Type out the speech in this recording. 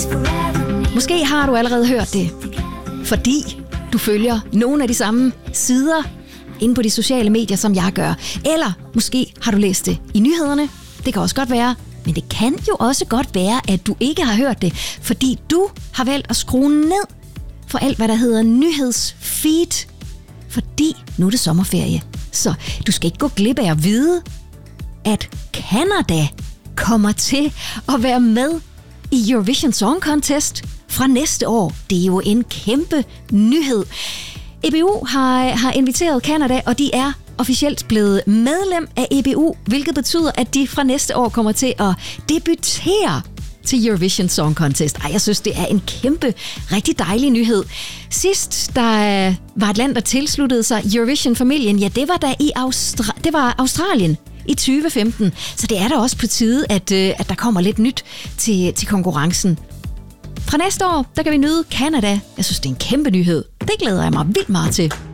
Måske har du allerede hørt det, fordi du følger nogle af de samme sider inde på de sociale medier, som jeg gør. Eller måske har du læst det i nyhederne. Det kan også godt være. Men det kan jo også godt være, at du ikke har hørt det, fordi du har valgt at skrue ned for alt, hvad der hedder nyhedsfeed. Fordi nu er det sommerferie. Så du skal ikke gå glip af at vide, at Canada kommer til at være med i Eurovision Song Contest fra næste år. Det er jo en kæmpe nyhed. EBU har inviteret Canada, og de er officielt blevet medlem af EBU, hvilket betyder, at de fra næste år kommer til at debutere til Eurovision Song Contest. Jeg synes, det er en kæmpe, rigtig dejlig nyhed. Sidst, der var et land, der tilsluttede sig Eurovision-familien, ja, det var Australien i 2015. Så det er da også på tide, at der kommer lidt nyt til konkurrencen. Fra næste år, der kan vi nyde Canada. Jeg synes, det er en kæmpe nyhed. Det glæder jeg mig vildt meget til.